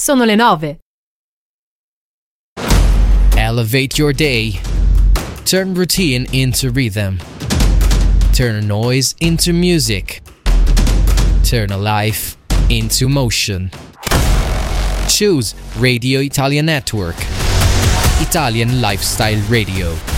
Sono le 9. Elevate your day. Turn routine into rhythm. Turn noise into music. Turn a life into motion. Choose Radio Italia Network. Italian Lifestyle Radio.